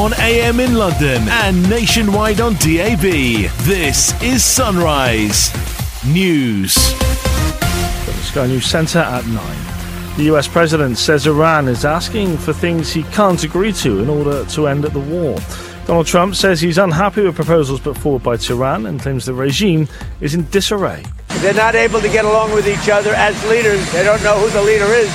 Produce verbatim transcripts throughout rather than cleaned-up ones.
on A M in London and nationwide on D A B. This is Sunrise News. The Sky News Centre at nine. The U S President says Iran is asking for things he can't agree to in order to end the war. Donald Trump says he's unhappy with proposals put forward by Tehran and claims the regime is in disarray. They're not able to get along with each other as leaders. They don't know who the leader is.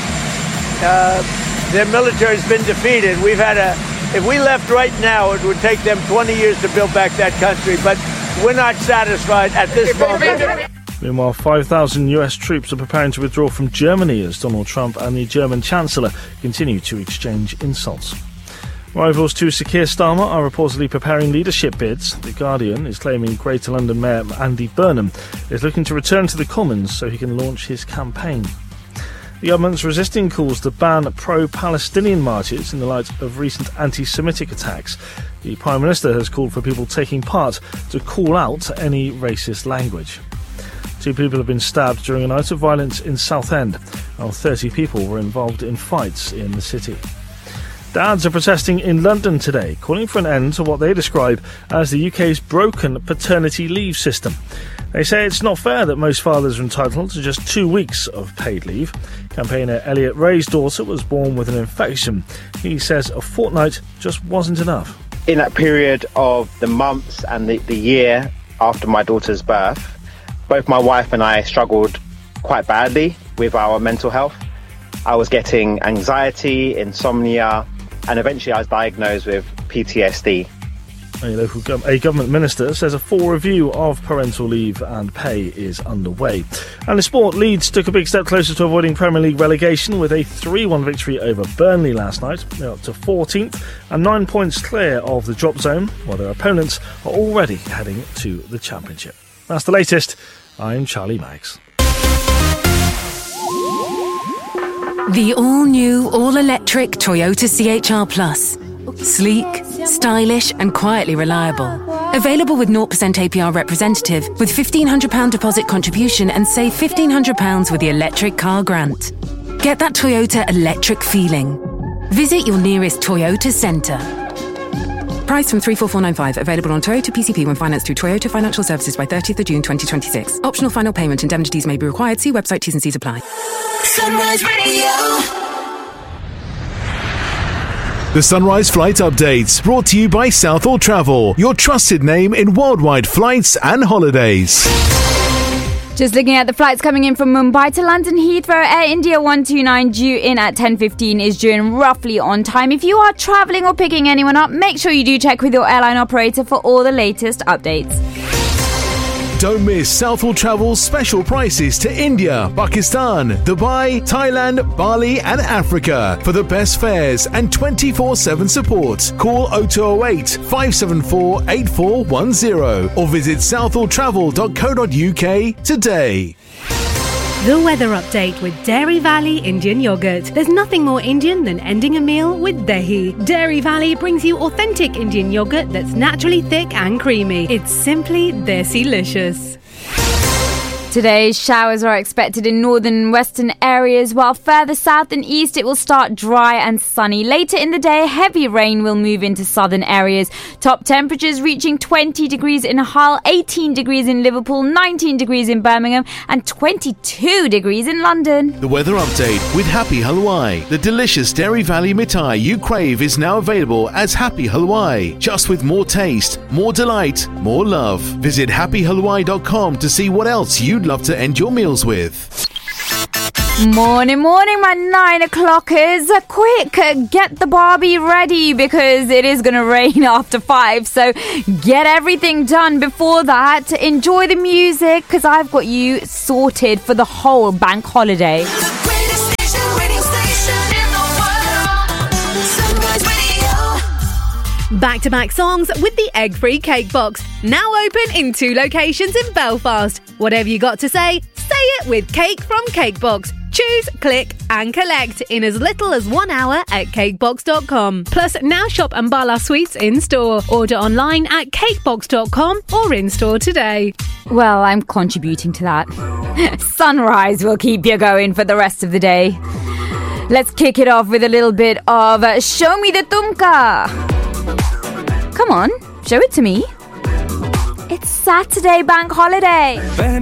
Uh, their military's been defeated. We've had a, if we left right now, it would take them twenty years to build back that country, but we're not satisfied at this moment. Meanwhile, five thousand U S troops are preparing to withdraw from Germany as Donald Trump and the German Chancellor continue to exchange insults. Rivals to Sir Keir Starmer are reportedly preparing leadership bids. The Guardian is claiming Greater London Mayor Andy Burnham is looking to return to the Commons so he can launch his campaign. The government's resisting calls to ban pro-Palestinian marches in the light of recent anti-Semitic attacks. The Prime Minister has called for people taking part to call out any racist language. Two people have been stabbed during a night of violence in Southend, while thirty people were involved in fights in the city. Dads are protesting in London today, calling for an end to what they describe as the U K's broken paternity leave system. They say it's not fair that most fathers are entitled to just two weeks of paid leave. Campaigner Elliot Ray's daughter was born with an infection. He says a fortnight just wasn't enough. In that period of the months and the, the year after my daughter's birth, both my wife and I struggled quite badly with our mental health. I was getting anxiety, insomnia, and eventually I was diagnosed with P T S D. A local gov- a government minister says a full review of parental leave and pay is underway. And in sport, Leeds took a big step closer to avoiding Premier League relegation with a three one victory over Burnley last night. They're up to fourteenth and nine points clear of the drop zone, while their opponents are already heading to the Championship. That's the latest. I'm Charlie Maggs. The all-new, all-electric Toyota C H R Plus. Sleek, stylish and quietly reliable. Available with zero percent A P R representative with fifteen hundred pounds deposit contribution and save fifteen hundred pounds with the electric car grant. Get that Toyota electric feeling. Visit your nearest Toyota centre. Price from three four four nine five. Available on Toyota P C P when financed through Toyota Financial Services by thirtieth of June twenty twenty-six. Optional final payment. Indemnities may be required. See website. T's and C's apply. Sunrise Radio. The Sunrise Flight Updates, brought to you by Southall Travel, your trusted name in worldwide flights and holidays. Just looking at the flights coming in from Mumbai to London Heathrow, Air India one two nine due in at ten fifteen is due in roughly on time. If you are travelling or picking anyone up, make sure you do check with your airline operator for all the latest updates. Don't miss Southall Travel's special prices to India, Pakistan, Dubai, Thailand, Bali and Africa. For the best fares and twenty-four seven support, call oh two oh eight, five seven four, eight four one oh or visit southall travel dot co dot uk today. The weather update with Dairy Valley Indian Yogurt. There's nothing more Indian than ending a meal with dahi. Dairy Valley brings you authentic Indian yogurt that's naturally thick and creamy. It's simply desi-licious. Today, showers are expected in northern and western areas, while further south and east it will start dry and sunny. Later in the day, heavy rain will move into southern areas. Top temperatures reaching twenty degrees in Hull, eighteen degrees in Liverpool, nineteen degrees in Birmingham and twenty-two degrees in London. The weather update with Happy Halwai. The delicious Dairy Valley mithai you crave is now available as Happy Halwai. Just with more taste, more delight, more love. Visit happy halwai dot com to see what else you'd love to end your meals with. Morning, morning, my nine o'clockers. Quick, get the Barbie ready because it is going to rain after five. So get everything done before that. Enjoy the music because I've got you sorted for the whole bank holiday. The greatest station, radio station in the world. Sunrise Radio. Back-to-back songs with the egg-free cake box. Now open in two locations in Belfast. Whatever you got to say, say it with Cake from Cakebox. Choose, click and collect in as little as one hour at cakebox dot com. Plus, now shop Ambala Sweets in-store. Order online at cakebox dot com or in-store today. Well, I'm contributing to that. Sunrise will keep you going for the rest of the day. Let's kick it off with a little bit of uh, Show Me the Tumka. Come on, show it to me. It's Saturday bank holiday.